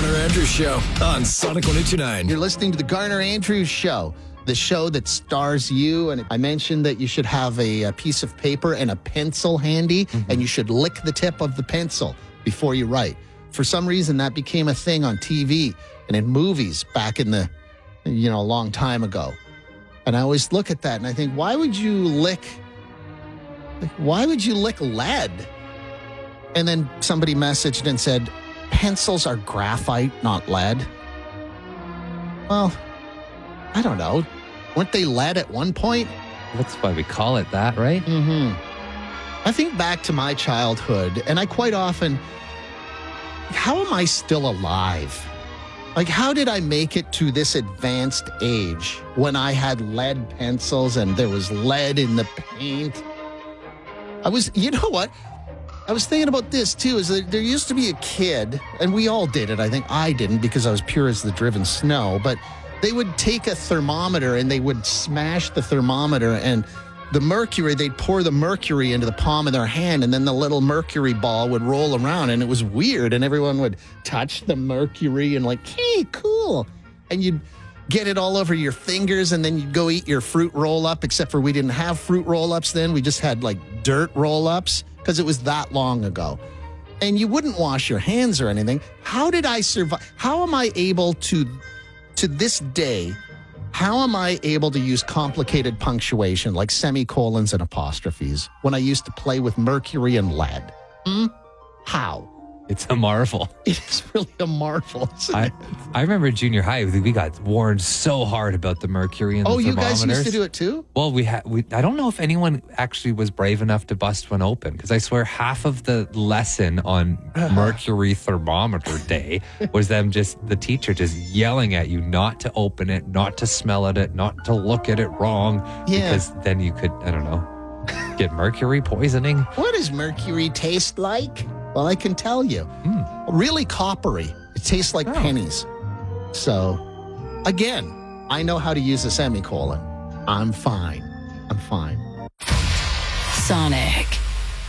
Garner Andrews Show on Sonic 102.9. You're listening to the Garner Andrews Show, the show that stars you. And I mentioned that you should have a piece of paper and a pencil handy, and you should lick the tip of the pencil before you write. For some reason, that became a thing on TV and in movies back in the, a long time ago. And I always look at that and I think, why would you lick lead? And then somebody messaged and said, pencils are graphite, not lead. Well, I don't know. Weren't they lead at one point? That's why we call it that, right? Mm-hmm. I think back to my childhood, and I quite often, how am I still alive? Like, how did I make it to this advanced age when I had lead pencils and there was lead in the paint? You know what? I was thinking about this, too, is that there used to be a kid, and we all did it. I think I didn't because I was pure as the driven snow, but they would take a thermometer and they would smash the thermometer, and the mercury, they'd pour the mercury into the palm of their hand, and then the little mercury ball would roll around, and it was weird, and everyone would touch the mercury and like, hey, cool. And you'd get it all over your fingers, and then you'd go eat your fruit roll-up, except for we didn't have fruit roll-ups then. We just had like dirt roll-ups because it was that long ago. And you wouldn't wash your hands or anything. How did I survive? How am I able to this day, how am I able to use complicated punctuation like semicolons and apostrophes when I used to play with mercury and lead? How? It's a marvel. It is really a marvel. I remember junior high, we got warned so hard about the mercury and the thermometers. Oh, you guys used to do it too? Well, I don't know if anyone actually was brave enough to bust one open, because I swear half of the lesson on mercury thermometer day was the teacher just yelling at you not to open it, not to smell at it, not to look at it wrong, because then you could, I don't know, get mercury poisoning. What does mercury taste like? Well, I can tell you. Really coppery. It tastes like pennies. So, again, I know how to use a semicolon. I'm fine. Sonic.